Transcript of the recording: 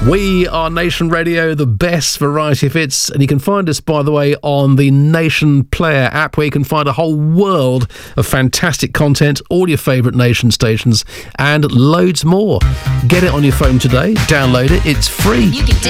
We are Nation Radio, the best variety of hits, and you can find us, by the way, on the Nation Player app, where you can find a whole world of fantastic content, all your favourite Nation stations, and loads more. Get it on your phone today, download it, it's free. You can